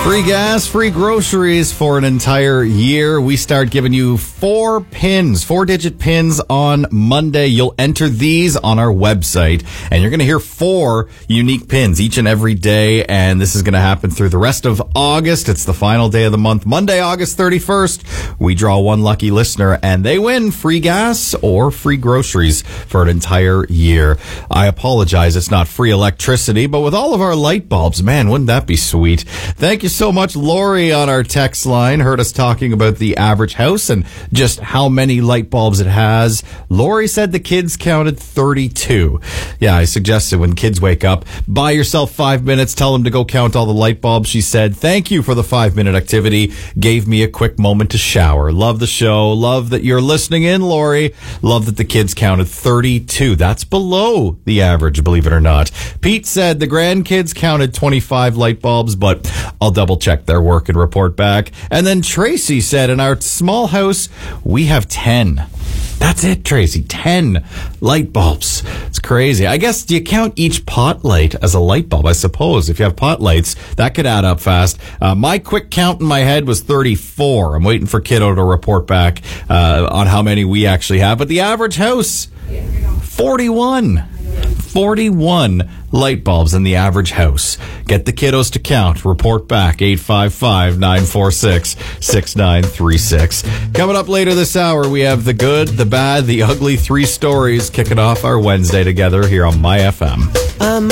Free gas, free groceries for an entire year. We start giving you 4-digit pins on Monday. You'll enter these on our website, and you're going to hear 4 unique pins each and every day, and this is going to happen through the rest of August. It's the final day of the month, Monday, August 31st. We draw one lucky listener, and they win free gas or free groceries for an entire year. I apologize, it's not free electricity, but with all of our light bulbs, man, wouldn't that be sweet? Thank you so much. Lori on our text line heard us talking about the average house and just how many light bulbs it has. Lori said the kids counted 32. Yeah, I suggested when kids wake up, buy yourself 5 minutes, tell them to go count all the light bulbs. She said, thank you for the 5-minute activity. Gave me a quick moment to shower. Love the show. Love that you're listening in, Lori. Love that the kids counted 32. That's below the average, believe it or not. Pete said the grandkids counted 25 light bulbs, but I'll double check their work and report back. And then Tracy said, in our small house, we have 10. That's it, Tracy. 10 light bulbs. It's crazy. I guess, do you count each pot light as a light bulb? I suppose if you have pot lights, that could add up fast. My quick count in my head was 34. I'm waiting for Kiddo to report back on how many we actually have. But the average house, 41. 41 light bulbs in the average house. Get the kiddos to count. Report back, 855-946-6936. Coming up later this hour, we have the good, the bad, the ugly 3 stories kicking off our Wednesday together here on My FM.